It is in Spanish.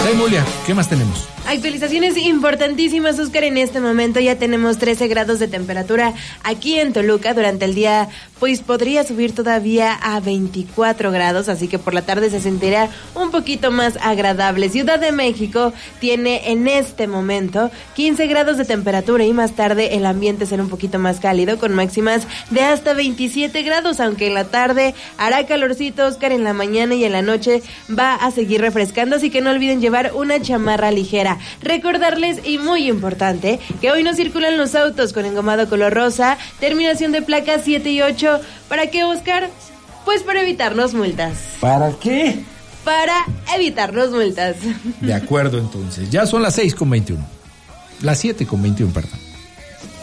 Mulia, ¿qué más tenemos? Actualizaciones importantísimas, Oscar. En este momento ya tenemos 13 grados de temperatura aquí en Toluca. Durante el día, pues podría subir todavía a 24 grados, así que por la tarde se sentirá un poquito más agradable. Ciudad de México tiene en este momento 15 grados de temperatura y más tarde el ambiente será un poquito más cálido con máximas de hasta 27 grados, aunque en la tarde hará calorcito, Oscar. En la mañana y en la noche va a seguir refrescando, así que no olviden llevar una chamarra ligera. Recordarles, y muy importante, que hoy no circulan los autos con engomado color rosa, terminación de placas 7 y 8. ¿Para qué, Oscar? Pues para evitarnos multas. ¿Para qué? Para evitarnos multas. De acuerdo, entonces. Ya son las 6:21. Las 7:21, perdón.